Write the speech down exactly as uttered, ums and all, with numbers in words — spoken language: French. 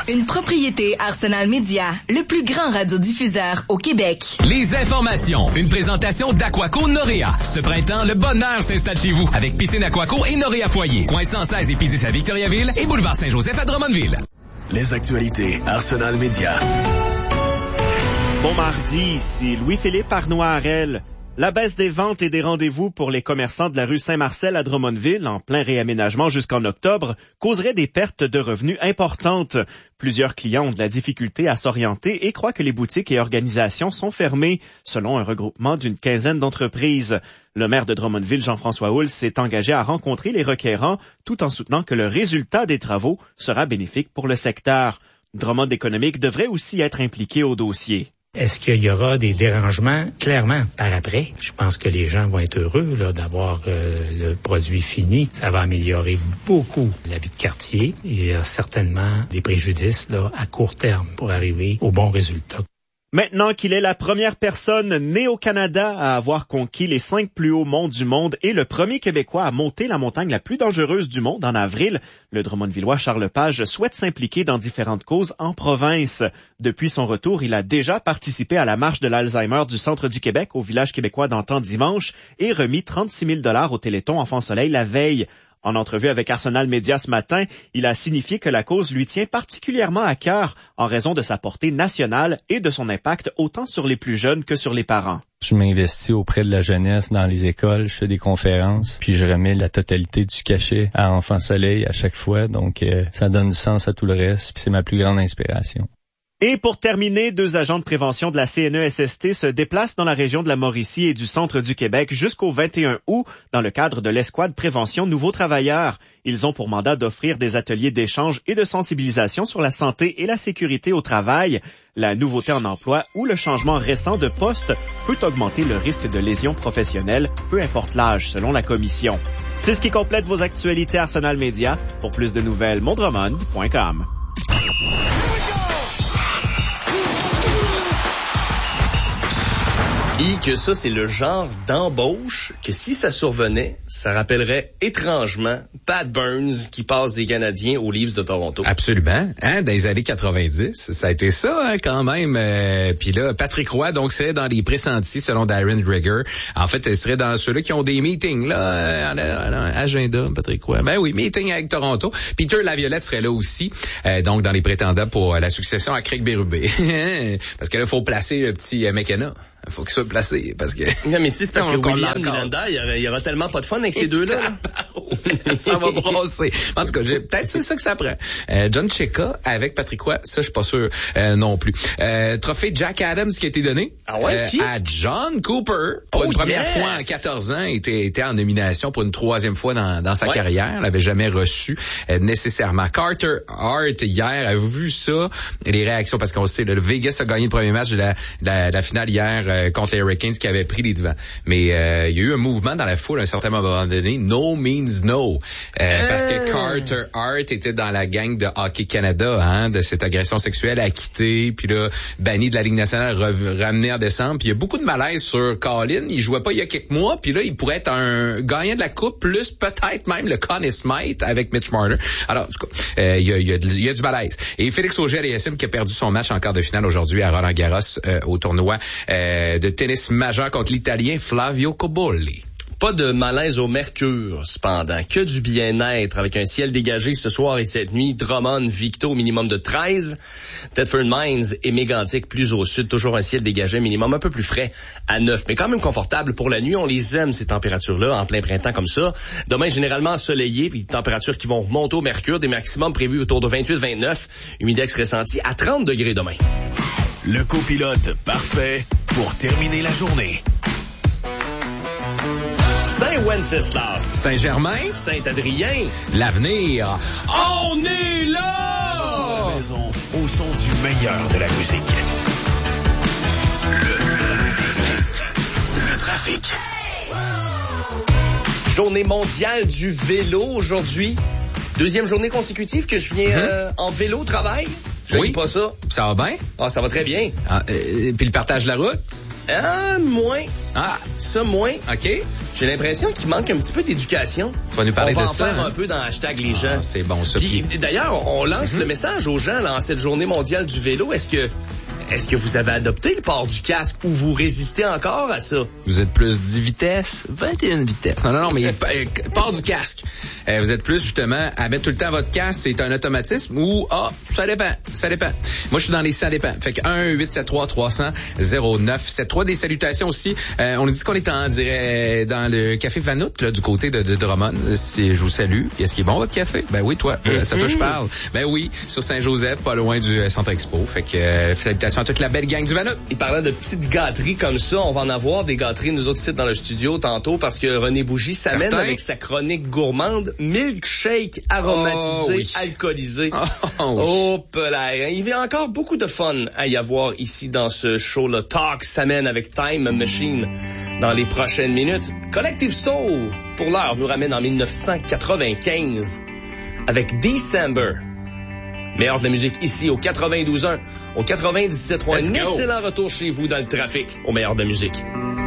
Une propriété Arsenal Média, le plus grand radiodiffuseur au Québec. Les informations. Une présentation d'Aquaco Noréa. Ce printemps, le bonheur s'installe chez vous avec piscine Aquaco et Noréa Foyer. Coin cent seize et P dix à Victoriaville et boulevard Saint-Joseph à Drummondville. Les actualités Arsenal Média. Bon mardi, ici Louis-Philippe Arnois-Harel. La baisse des ventes et des rendez-vous pour les commerçants de la rue Saint-Marcel à Drummondville, en plein réaménagement jusqu'en octobre, causerait des pertes de revenus importantes. Plusieurs clients ont de la difficulté à s'orienter et croient que les boutiques et organisations sont fermées, selon un regroupement d'une quinzaine d'entreprises. Le maire de Drummondville, Jean-François Houle, s'est engagé à rencontrer les requérants, tout en soutenant que le résultat des travaux sera bénéfique pour le secteur. Drummond économique devrait aussi être impliqué au dossier. Est-ce qu'il y aura des dérangements? Clairement, par après. Je pense que les gens vont être heureux là, d'avoir euh, le produit fini. Ça va améliorer beaucoup la vie de quartier. Il y a certainement des préjudices là, à court terme pour arriver au bon résultat. Maintenant qu'il est la première personne née au Canada à avoir conquis les cinq plus hauts monts du monde et le premier Québécois à monter la montagne la plus dangereuse du monde en avril, le Drummondvillois Charles Lepage souhaite s'impliquer dans différentes causes en province. Depuis son retour, il a déjà participé à la marche de l'Alzheimer du centre du Québec au village québécois d'Antan dimanche et remis trente-six mille dollars au Téléthon Enfant Soleil la veille. En entrevue avec Arsenal Média ce matin, il a signifié que la cause lui tient particulièrement à cœur en raison de sa portée nationale et de son impact autant sur les plus jeunes que sur les parents. Je m'investis auprès de la jeunesse dans les écoles, je fais des conférences, puis je remets la totalité du cachet à Enfant Soleil à chaque fois, donc euh, ça donne du sens à tout le reste, puis c'est ma plus grande inspiration. Et pour terminer, deux agents de prévention de la C N E S S T se déplacent dans la région de la Mauricie et du centre du Québec jusqu'au vingt et un août dans le cadre de l'escouade prévention Nouveaux Travailleurs. Ils ont pour mandat d'offrir des ateliers d'échange et de sensibilisation sur la santé et la sécurité au travail. La nouveauté en emploi ou le changement récent de poste peut augmenter le risque de lésions professionnelles, peu importe l'âge, selon la commission. C'est ce qui complète vos actualités Arsenal Média. Pour plus de nouvelles, mondromond point com. Et que ça, c'est le genre d'embauche que si ça survenait, ça rappellerait étrangement Pat Burns qui passe des Canadiens aux Leafs de Toronto. Absolument. Hein, dans les années quatre-vingt-dix, ça a été ça hein, quand même. Euh, Puis là, Patrick Roy, donc c'est dans les pressentis selon Darren Dreger. En fait, il serait dans ceux-là qui ont des meetings là, euh, agenda, Patrick Roy. Ben oui, meeting avec Toronto. Peter Laviolette serait là aussi, euh, donc dans les prétendants pour la succession à Craig Berube. Parce que là, il faut placer le petit euh, McKenna. Il faut qu'il soit placé, parce que... Non, mais tu sais, c'est parce que William Nylander, il y aura, il y aura tellement pas de fun avec ces deux-là. Ça va brosser. En tout cas, j'ai, peut-être c'est ça que ça prend. Euh, John Cheka avec Patrick Roy, ça, je suis pas sûr euh, non plus. Euh, trophée Jack Adams qui a été donné ah ouais, euh, qui? à John Cooper. Pour oh, une première yes. fois en quatorze ans, il était, était en nomination pour une troisième fois dans, dans sa ouais. carrière. Il l'avait jamais reçu euh, nécessairement. Carter Hart, hier, a vu ça, et les réactions, parce qu'on sait, le Vegas a gagné le premier match de la, la, la finale hier euh, contre les Hurricanes qui avaient pris les devants. Mais euh, il y a eu un mouvement dans la foule à un certain moment donné. No means no. Euh, euh... Parce que Carter Hart était dans la gang de Hockey Canada, hein, de cette agression sexuelle acquittée, puis là, banni de la Ligue nationale, re- ramené en décembre. Puis il y a beaucoup de malaise sur Colin. Il jouait pas il y a quelques mois, puis là, il pourrait être un gagnant de la Coupe, plus peut-être même le Conn Smythe avec Mitch Marner. Alors, en tout cas, euh, il y, a, il, y a, il y a du malaise. Et Félix Auger-Aliassime qui a perdu son match en quart de finale aujourd'hui à Roland-Garros euh, au tournoi euh, de tennis majeur contre l'Italien Flavio Cobolli. Pas de malaise au mercure, cependant. Que du bien-être avec un ciel dégagé ce soir et cette nuit. Drummond, Victo, minimum de treize. Thetford Mines et Mégantic, plus au sud. Toujours un ciel dégagé, minimum un peu plus frais à neuf. Mais quand même confortable pour la nuit. On les aime, ces températures-là, en plein printemps comme ça. Demain, généralement ensoleillé, puis des températures qui vont remonter au mercure. Des maximums prévus autour de vingt-huit à vingt-neuf. Humidex ressenti à trente degrés demain. Le copilote parfait pour terminer la journée. Saint-Wenceslas, Saint-Germain, Saint-Adrien, l'avenir. On est là! À la maison, au son du meilleur de la musique. Le, le, le trafic. Journée mondiale du vélo aujourd'hui. Deuxième journée consécutive que je viens mm-hmm. euh, en vélo au travail. Je oui. dis pas ça. Ça va bien? Ah, ça va très bien. Ah, euh, puis le partage de la route? Ah, moins. Ah. Ça, moins. OK. J'ai l'impression qu'il manque un petit peu d'éducation. Tu vas nous parler on va de en ça. faire hein? un peu dans hashtag les gens. Ah, c'est bon, ça. Puis, d'ailleurs, on lance mm-hmm. le message aux gens là, en cette journée mondiale du vélo. Est-ce que Est-ce que vous avez adopté le port du casque ou vous résistez encore à ça? Vous êtes plus dix vitesses, vingt et une vitesses. Non, non, non, mais euh, port du casque. Euh, vous êtes plus, justement, à mettre tout le temps votre casque, c'est un automatisme ou, ah, ça dépend, ça dépend. Moi, je suis dans les ça dépend. Fait que un huit sept trois trois cents zéro neuf sept trois. Des salutations aussi. Euh, on nous dit qu'on est en direct dans le café Vanout, là, du côté de, de Drummond. Si je vous salue. Est-ce qu'il est bon, votre café? Ben oui, toi. Mm-hmm. Ça toi, je parle. Ben oui, sur Saint-Joseph, pas loin du euh, Centre Expo. Fait que, euh, salutations à toute la belle gang du Vanout. Et parlant de petites gâteries comme ça, on va en avoir des gâteries, nous autres, ici dans le studio tantôt, parce que René Bougie s'amène Certain. avec sa chronique gourmande, milkshake aromatisé, oh, oui. alcoolisé. Oh, oh, oh là, il y a encore beaucoup de fun à y avoir ici dans ce show. Le Talk s'amène avec Time Machine dans les prochaines minutes. Collective Soul, pour l'heure, nous ramène en dix-neuf cent quatre-vingt-quinze avec December. Meilleur de la musique ici au quatre-vingt-douze un, au quatre-vingt-dix-sept point un. Un excellent retour chez vous dans le trafic au meilleur de la musique.